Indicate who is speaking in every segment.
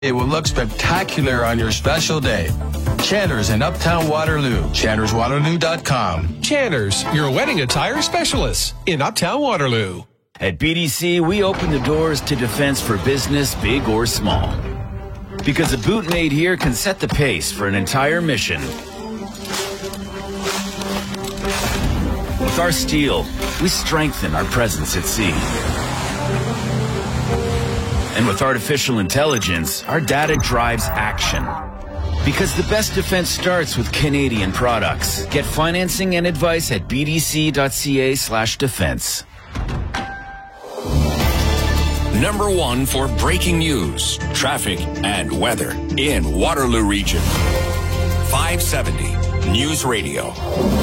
Speaker 1: It will look spectacular on your special day. Chanters in Uptown Waterloo. ChantersWaterloo.com.
Speaker 2: Chanters, your wedding attire specialists in Uptown Waterloo.
Speaker 3: At BDC, we open the doors to defense for business, big or small. Because a boot made here can set the pace for an entire mission. With our steel, we strengthen our presence at sea. And with artificial intelligence, our data drives action. Because the best defense starts with Canadian products. Get financing and advice at bdc.ca/defense.
Speaker 4: Number one for breaking news, traffic, and weather in Waterloo Region. 570 News Radio.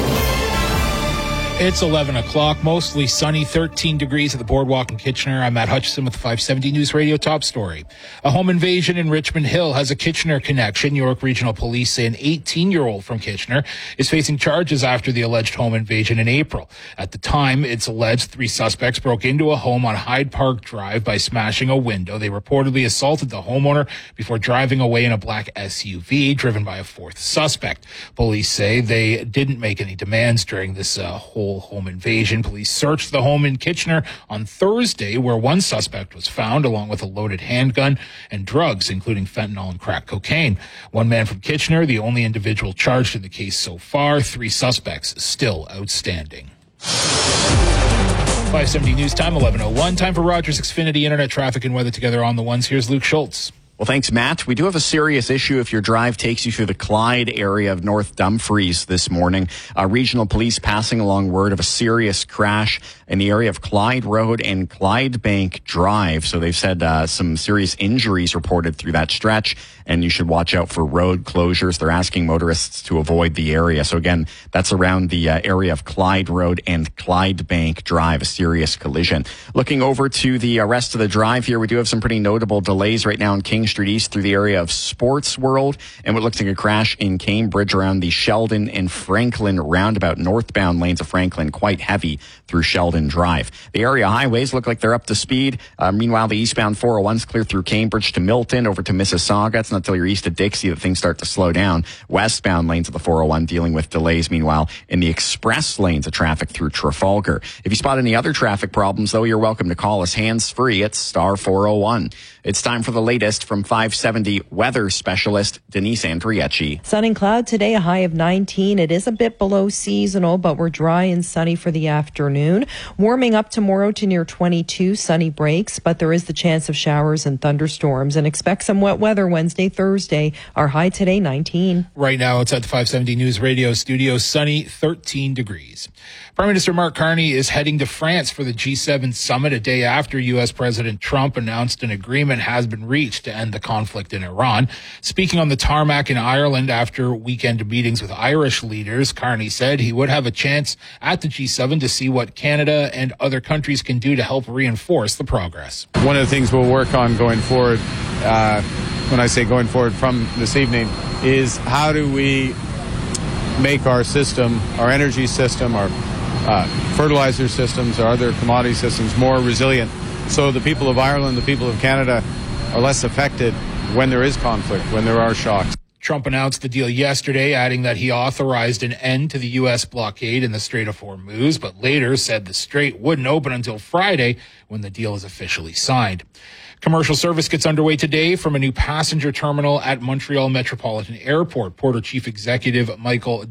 Speaker 5: It's 11 o'clock, mostly sunny, 13 degrees at the Boardwalk in Kitchener. I'm Matt Hutchison with the 570 News Radio top story. A home invasion in Richmond Hill has a Kitchener connection. York Regional Police say an 18-year-old from Kitchener is facing charges after the alleged home invasion in April. At the time, it's alleged 3 suspects broke into a home on Hyde Park Drive by smashing a window. They reportedly assaulted the homeowner before driving away in a black SUV driven by a 4th suspect. Police say they didn't make any demands during this whole home invasion. Police searched the home in Kitchener on Thursday, where one suspect was found along with a loaded handgun and drugs, including fentanyl and crack cocaine. One man from Kitchener, the only individual charged in the case so far. 3 suspects still outstanding. 570 News Time, 11:01. Time for Rogers Xfinity Internet traffic and weather together on the ones. Here's Luke Schultz.
Speaker 6: Well, thanks, Matt. We do have a serious issue if your drive takes you through the Clyde area of North Dumfries this morning. Regional police passing along word of a serious crash in the area of Clyde Road and Clydebank Drive. So they've said some serious injuries reported through that stretch, and you should watch out for road closures. They're asking motorists to avoid the area. So again, that's around the area of Clyde Road and Clydebank Drive, a serious collision. Looking over to the rest of the drive here, we do have some pretty notable delays right now in King Street East through the area of Sports World, and what looks like a crash in Cambridge around the Sheldon and Franklin roundabout. Northbound lanes of Franklin quite heavy through Sheldon Drive. The area highways look like they're up to speed. Meanwhile, the eastbound 401's clear through Cambridge to Milton, over to Mississauga. It's not until you're east of Dixie that things start to slow down. Westbound lanes of the 401 dealing with delays, meanwhile, in the express lanes of traffic through Trafalgar. If you spot any other traffic problems, though, you're welcome to call us hands-free at star 401. It's time for the latest from 570 weather specialist Denise Andriecci.
Speaker 7: Sun and cloud today, a high of 19. It is a bit below seasonal, but we're dry and sunny for the afternoon. Warming up tomorrow to near 22, sunny breaks, but there is the chance of showers and thunderstorms. And expect some wet weather Wednesday, Thursday. Our high today, 19.
Speaker 5: Right now, it's at the 570 News Radio studio, sunny, 13 degrees. Prime Minister Mark Carney is heading to France for the G7 summit a day after U.S. President Trump announced an agreement has been reached to end the conflict in Iran. Speaking on the tarmac in Ireland after weekend meetings with Irish leaders, Carney said he would have a chance at the G7 to see what Canada and other countries can do to help reinforce the progress.
Speaker 8: One of the things we'll work on going forward, when I say going forward from this evening, is how do we make our system, our energy system, our fertilizer systems, our other commodity systems more resilient, so the people of Ireland, the people of Canada are less affected when there is conflict, when there are shocks.
Speaker 5: Trump announced the deal yesterday, adding that he authorized an end to the U.S. blockade in the Strait of Hormuz, but later said the strait wouldn't open until Friday when the deal is officially signed. Commercial service gets underway today from a new passenger terminal at Montreal Metropolitan Airport. Porter Chief Executive Michael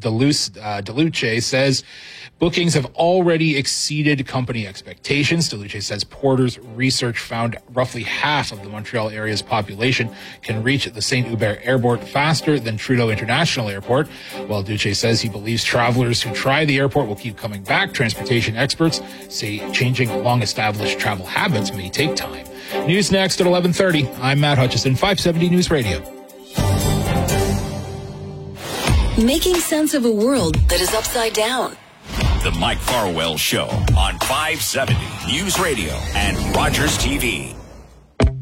Speaker 5: Deluce says bookings have already exceeded company expectations. Deluce says Porter's research found roughly half of the Montreal area's population can reach the Saint-Hubert Airport faster than Trudeau International Airport. While Deluce says he believes travelers who try the airport will keep coming back, transportation experts say changing long-established travel habits may take time. News next at 11:30. I'm Matt Hutchison, 570 News Radio.
Speaker 9: Making sense of a world that is upside down.
Speaker 4: The Mike Farwell Show on 570 News Radio and Rogers TV.